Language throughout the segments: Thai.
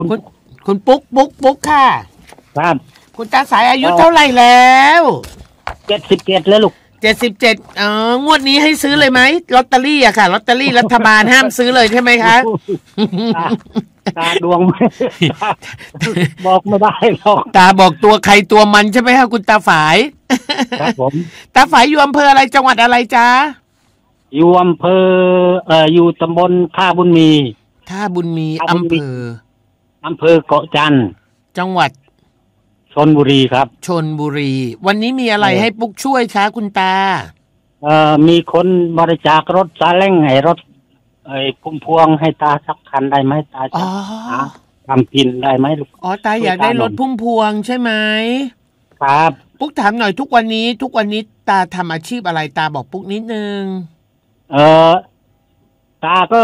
คุณคุณปุ๊กค่ะครับคุณตาสายอายุเท่าไหร่แล้ว 77แล้วลูก 77งวดนี้ให้ซื้อเลยไหมลอตเตอรี่อะค่ะลอตเตอรี่รัฐบาลห้ามซื้อเลยใช่ไหมคะตาดวงบอกไม่ได้หรอกตาบอกตัวใครตัวมันใช่ไหมคะคุณตาฝายครับผมตาฝายอยู่อำเภออะไรจังหวัดอะไรจ๊ะอยู่อำเภออยู่ตำบลท่าบุญมีอำเภอเกาะจันทร์จังหวัดชลบุรีครับชลบุรีวันนี้มีอะไรให้ปุ๊กช่วยคะคุณตามีคนบริจาครถซาเล้งให้รถพุ่มพวงให้ตาสักคันได้ไหมตาจะทำกินได้ไหมลูกตาอยากได้รถพุ่มพวงใช่ไหมครับปุ๊กถามหน่อยทุกวันนี้ตาทำอาชีพอะไรตาบอกปุ๊กนิดนึงตาก็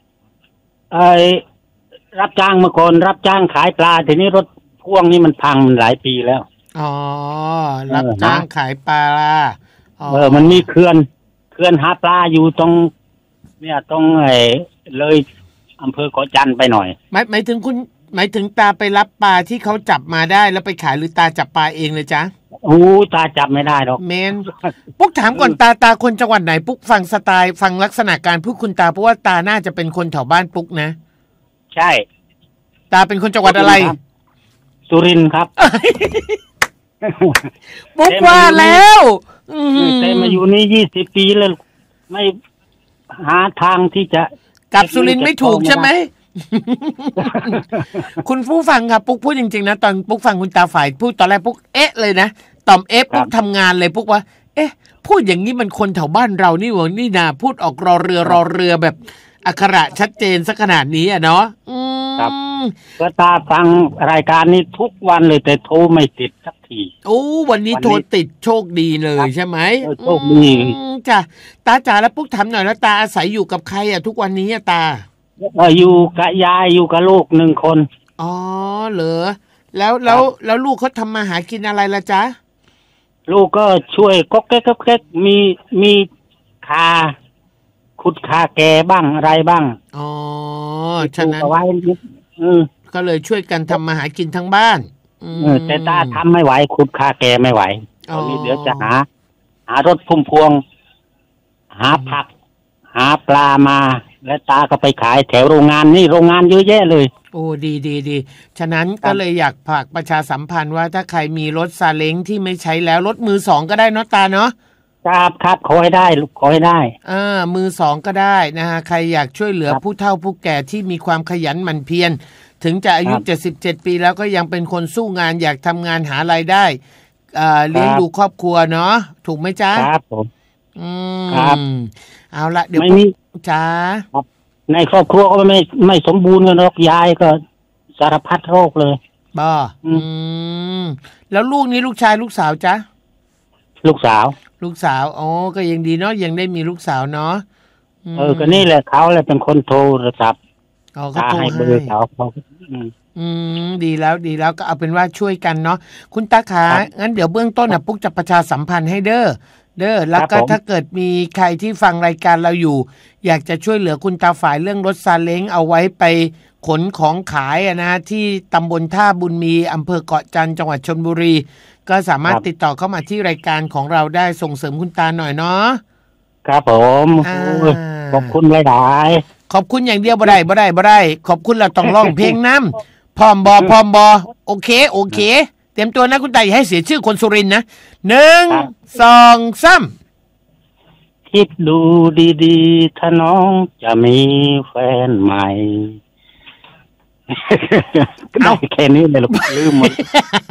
รับจ้างเมื่อก่อนรับจ้างขายปลาทีนี้รถพ่วงนี่มันพังหลายปีแล้วรับจ้างขายปลามันมีเขื่อนหาปลาอยู่ตรงเนี่ยตรงเลยอำเภอเกาะจันทร์ไปหน่อยหมายถึงตาไปรับปลาที่เขาจับมาได้แล้วไปขายหรือตาจับปลาเองเลยจ๊ะตาจับไม่ได้หรอกเมนปุ๊กถามก่อนตาคนจังหวัดไหนปุ๊กฟังสไตล์ฟังลักษณะการพูดคุณตาเพราะว่าตาน่าจะเป็นคนแถวบ้านปุ๊กนะใช่ตาเป็นคนจังหวัดอะไรสุรินทร์ครับปุ๊กว่าแล้วแต่มาอยู่นี่20 ปีแล้วไม่หาทางที่จะกลับสุรินทร์ไม่ถูกใช่ไหมคุณผู้ฟังครับปุ๊กพูดจริงๆนะตอนปุ๊กฟังคุณตาฝ่ายพูดตอนแรกปุ๊กเลยนะต่อมปุ๊กทำงานเลยปุ๊กว่าพูดอย่างนี้มันคนแถวบ้านเรานี่หว่านี่นาพูดออกรอเรือแบบอักขระชัดเจนสักขนาดนี้เนาะครับก็ตาฟังรายการนี้ทุกวันเลยแต่โทรไม่ติดสักทีวันนี้โทรติดโชคดีเลยใช่ไหมโชคดีจ้ะตาจ๋าแล้วปุ๊กถามหน่อยแล้วตาอาศัยอยู่กับใครทุกวันนี้ตาอยู่กับยายอยู่กับลูก1 คนเหรอแล้วลูกเขาทำมาหากินอะไรล่ะจ๊ะลูกก็ช่วยก๊อกแก๊กมีขุดคาแกบ้างอะไรบ้างฉะนั้นก็เลยช่วยกันทำมาหากินทั้งบ้านแต่ตาทำไม่ไหวขุดคาแกไม่ไหวตอนนี้เดี๋ยวจะหารถพุ่มพวงหาผักหาปลามาและตาก็ไปขายแถวโรงงานนี่โรงงานเยอะแยะเลยดีฉะนั้นก็เลยอยากฝากประชาสัมพันธ์ว่าถ้าใครมีรถซาเล้งที่ไม่ใช้แล้วรถมือ2ก็ได้เนาะตาเนาะครับขอให้ได้ลูกขอให้ได้มือ2ก็ได้นะฮะใครอยากช่วยเหลือผู้เฒ่าผู้แก่ที่มีความขยันหมั่นเพียรถึงจะอายุ77 ปีแล้วก็ยังเป็นคนสู้งานอยากทำงานหารายได้เลี้ยงดูครอบครัวเนาะถูกไหมจ๊ะครับผมครับเอาละเดี๋ยวจ้าในครอบครัวก็ไม่สมบูรณ์กันหรอกยายก็สารพัดโรคเลยแล้วลูกนี้ลูกชายลูกสาวจ๊ะลูกสาวก็ยังดีเนาะยังได้มีลูกสาวเนาะก็นี่แหละเขาเลยเป็นคนโทรศัพท์เขาโทรให้เบอร์เขาดีแล้วก็เอาเป็นว่าช่วยกันเนาะคุณตาขางั้นเดี๋ยวเบื้องต้นปุ๊กจะประชาสัมพันธ์ให้เด้อแล้วก็ถ้าเกิดมีใครที่ฟังรายการเราอยู่อยากจะช่วยเหลือคุณตาฝ่ายเรื่องรถซาเล้งเอาไว้ไปขนของขายนะที่ตำบลท่าบุญมีอำเภอเกาะจันทร์จังหวัดชลบุรีก็สามารถติดต่อเข้ามาที่รายการของเราได้ส่งเสริมคุณตาหน่อยเนาะครับผมขอบคุณหลายขอบคุณอย่างเดียวบ่ได้ขอบคุณเราต้องร้องเพลงน้ำพร้อมบอโอเคเตรียมตัวนะคุณตาอย่าให้เสียชื่อคนสุรินทร์นะ1 2 3 คิดดูดีๆถ้าน้องจะมีแฟนใหม่ได้แค่นี้เลยลูกลืมหมด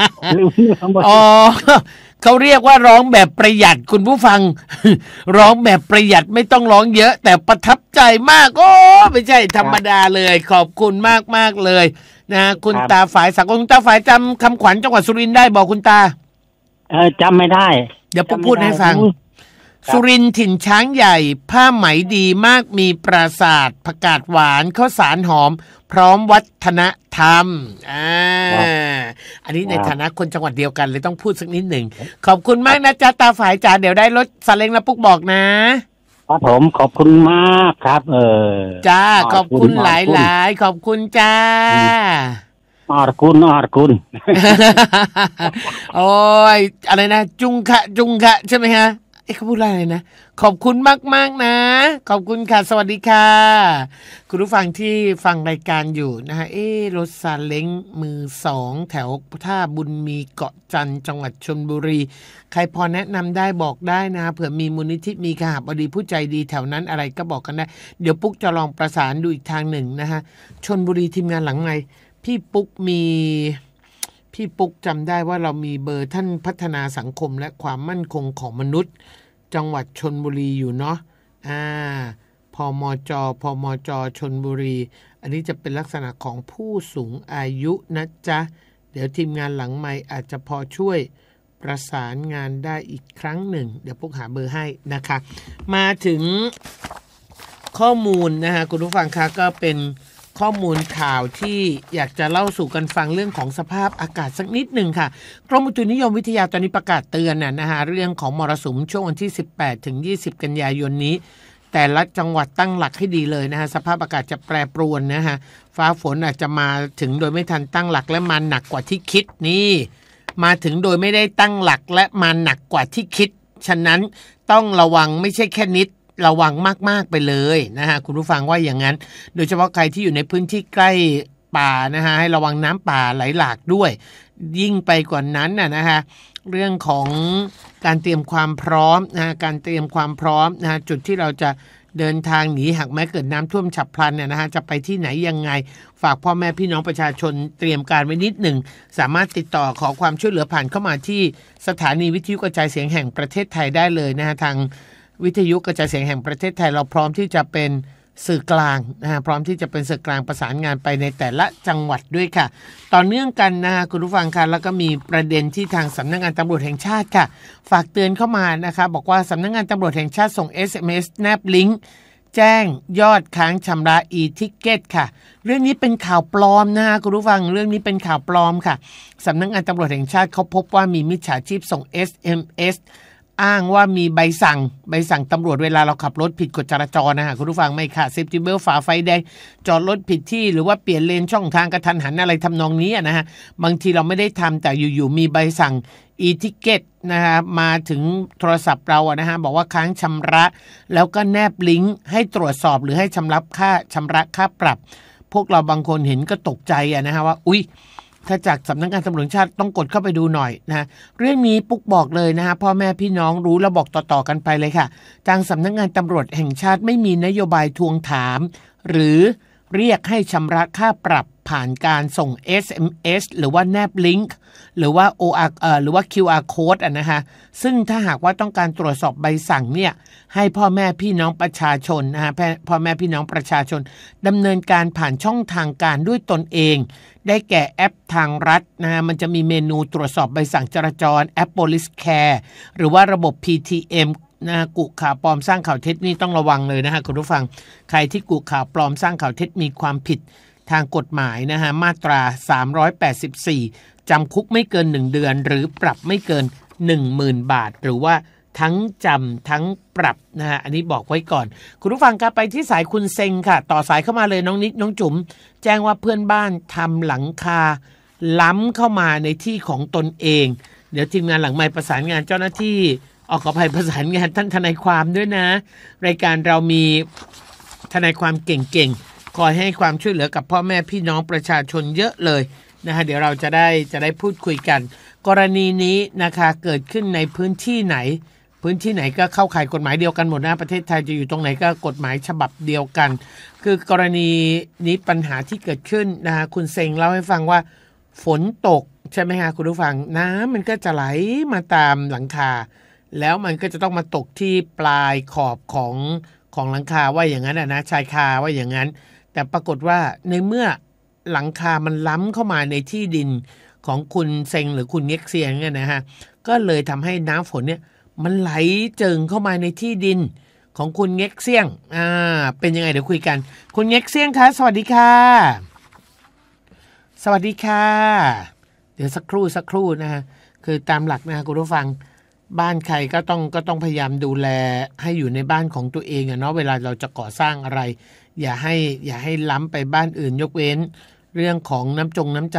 เขาเรียกว่าร้องแบบประหยัดคุณผู้ฟังร้องแบบประหยัดไม่ต้องร้องเยอะแต่ประทับใจมากไม่ใช่ธรรมดาเลยขอบคุณมากเลยนะคุณตาฝ่ายสักคุณตาฝ่ายจำคำขวัญจังหวัดสุรินทร์ได้บอกคุณตาจำไม่ได้เดี๋ยวพูดให้ฟังสุรินทร์ถิ่นช้างใหญ่ผ้าไหมดีมากมีปราสาทผักกาดหวานข้าวสารหอมพร้อมวัฒนธรรมอันนี้ในฐานะคนจังหวัดเดียวกันเลยต้องพูดสักนิดหนึ่งขอบคุณมากนะจ๊ะตาฝ่ายจ๋าเดี๋ยวได้รถซาเล้งแล้วปุ๊กบอกนะครับผมขอบคุณมากครับจ้าขอบคุณหลายขอบคุณจ้าอรกุลอรกุลโอ้ยอะไรนะจุงคะใช่ไหมฮะเขาพูดอะไรนะขอบคุณมากนะขอบคุณค่ะสวัสดีค่ะคุณผู้ฟังที่ฟังรายการอยู่นะฮะรถซาเล้งมือสองแถวท่าบุญมีเกาะจันทร์จังหวัดชลบุรีใครพอแนะนำได้บอกได้นะเผื่อมีมูลนิธิมีขหบดีผู้ใจดีแถวนั้นอะไรก็บอกกันได้เดี๋ยวปุ๊กจะลองประสานดูอีกทางหนึ่งนะฮะชลบุรีทีมงานหลังไงพี่ปุ๊กจำได้ว่าเรามีเบอร์ท่านพัฒนาสังคมและความมั่นคงของมนุษย์จังหวัดชลบุรีอยู่เนาะพมจชลบุรีอันนี้จะเป็นลักษณะของผู้สูงอายุนะจ๊ะเดี๋ยวทีมงานหลังไมค์อาจจะพอช่วยประสานงานได้อีกครั้งหนึ่งเดี๋ยวปุ๊กหาเบอร์ให้นะคะมาถึงข้อมูลนะฮะคุณผู้ฟังคะก็เป็นข้อมูลข่าวที่อยากจะเล่าสู่กันฟังเรื่องของสภาพอากาศสักนิดหนึ่งค่ะกรมอุตุนิยมวิทยาตอนนี้ประกาศเตือนนะฮะเรื่องของมรสุมช่วงวันที่18ถึง20กันยายนนี้แต่ละจังหวัดตั้งหลักให้ดีเลยนะฮะสภาพอากาศจะแปรปรวนนะฮะฟ้าฝนอาจจะมาถึงโดยไม่ทันตั้งหลักและมาหนักกว่าที่คิดนี่มาถึงโดยไม่ได้ตั้งหลักและมาหนักกว่าที่คิดฉะนั้นต้องระวังไม่ใช่แค่นิดระวังมากๆไปเลยนะฮะคุณผู้ฟังว่าอย่างนั้นโดยเฉพาะใครที่อยู่ในพื้นที่ใกล้ป่านะฮะให้ระวังน้ำป่าไหลหลากด้วยยิ่งไปกว่านั้นนะฮะเรื่องของการเตรียมความพร้อมนะการเตรียมความพร้อมนะจุดที่เราจะเดินทางหนีหากแม้เกิดน้ำท่วมฉับพลันเนี่ยนะฮะจะไปที่ไหนยังไงฝากพ่อแม่พี่น้องประชาชนเตรียมการไว้นิดหนึ่งสามารถติดต่อขอความช่วยเหลือผ่านเข้ามาที่สถานีวิทยุกระจายเสียงแห่งประเทศไทยได้เลยนะฮะทางวิทยุกระจายเสียงแห่งประเทศไทยเราพร้อมที่จะเป็นสื่อกลางนะฮะพร้อมที่จะเป็นสื่อกลางประสานงานไปในแต่ละจังหวัดด้วยค่ะต่อเนื่องกันนะฮะคุณผู้ฟังค่ะแล้วก็มีประเด็นที่ทางสำนักงานตำรวจแห่งชาติค่ะฝากเตือนเข้ามานะคะบอกว่าสำนักงานตำรวจแห่งชาติส่ง SMS แนบลิงก์แจ้งยอดค้างชำระ e-ticket ค่ะเรื่องนี้เป็นข่าวปลอมนะฮะคุณผู้ฟังเรื่องนี้เป็นข่าวปลอมค่ะสำนักงานตำรวจแห่งชาติเขาพบว่ามีมิจฉาชีพส่ง SMSอ้างว่ามีใบสั่งตำรวจเวลาเราขับรถผิดกฎจราจรนะฮะคุณผู้ฟังไม่ค่ะเซฟตี้เบลต์ฝ่าไฟแดงจอดรถผิดที่หรือว่าเปลี่ยนเลนช่องทางกระทันหันอะไรทำนองนี้นะฮะบางทีเราไม่ได้ทำแต่อยู่ๆมีใบสั่ง e-ticket นะฮะมาถึงโทรศัพท์เรานะฮะบอกว่าค้างชำระแล้วก็แนบลิงก์ให้ตรวจสอบหรือให้ชำระค่าปรับพวกเราบางคนเห็นก็ตกใจนะฮะว่าอุ๊ยถ้าจากสำนักงานตำรวจแห่งชาติต้องกดเข้าไปดูหน่อยนะเรื่องนี้ปุ๊กบอกเลยนะฮะพ่อแม่พี่น้องรู้แล้วบอกต่อๆกันไปเลยค่ะทางสำนักงานตำรวจแห่งชาติไม่มีนโยบายทวงถามหรือเรียกให้ชำระค่าปรับผ่านการส่ง SMS หรือว่าแนบลิงก์หรือว่า หรือว่า QR code นะฮะซึ่งถ้าหากว่าต้องการตรวจสอบใบสั่งเนี่ยให้พ่อแม่พี่น้องประชาชนนะฮะพ่อแม่พี่น้องประชาชนดำเนินการผ่านช่องทางการด้วยตนเองได้แก่แอปทางรัฐนะฮะมันจะมีเมนูตรวจสอบใบสั่งจราจรแอป Police Care หรือว่าระบบ PTM นะกุข่าวปลอมสร้างข่าวเท็จนี่ต้องระวังเลยนะฮะคุณผู้ฟังใครที่กุข่าวปลอมสร้างข่าวเท็จมีความผิดทางกฎหมายนะฮะมาตรา384จำคุกไม่เกิน1เดือนหรือปรับไม่เกิน 10,000 บาทหรือว่าทั้งจำทั้งปรับนะฮะอันนี้บอกไว้ก่อนคุณผู้ฟังครับไปที่สายคุณเซ็งค่ะต่อสายเข้ามาเลยน้องนิดน้องจุ๋มแจ้งว่าเพื่อนบ้านทำหลังคาล้ำเข้ามาในที่ของตนเองเดี๋ยวทีมงานหลังไมค์ประสานงานเจ้าหน้าที่ขออภัยประสานงานท่านทนายความด้วยนะรายการเรามีทนายความเก่งๆคอยให้ความช่วยเหลือกับพ่อแม่พี่น้องประชาชนเยอะเลยนะฮะเดี๋ยวเราจะได้พูดคุยกันกรณีนี้นะคะเกิดขึ้นในพื้นที่ไหนก็เข้าข่ายกฎหมายเดียวกันหมดนะประเทศไทยจะอยู่ตรงไหนก็กฎหมายฉบับเดียวกันคือกรณีนี้ปัญหาที่เกิดขึ้นนะฮะคุณเซงเล่าให้ฟังว่าฝนตกใช่ไหมฮะคุณผู้ฟังน้ำมันก็จะไหลมาตามหลังคาแล้วมันก็จะต้องมาตกที่ปลายขอบของหลังคาว่าอย่างนั้นนะชายคาว่าอย่างนั้นแต่ปรากฏว่าในเมื่อหลังคามันล้ำเข้ามาในที่ดินของคุณเซงหรือคุณเง็กเซียงเนี่ยนะฮะก็เลยทำให้น้ำฝนเนี่ยมันไหลเจิ่งเข้ามาในที่ดินของคุณเง็กเซียงเป็นยังไงเดี๋ยวคุยกันคุณเง็กเซียงคะสวัสดีค่ะสวัสดีค่ะเดี๋ยวสักครู่นะฮะคือตามหลักนะฮะคุณผู้ฟังบ้านใครก็ต้องพยายามดูแลให้อยู่ในบ้านของตัวเองเนาะเวลาเราจะก่อสร้างอะไรอย่าให้ล้ำไปบ้านอื่นยกเว้นเรื่องของน้ำใจ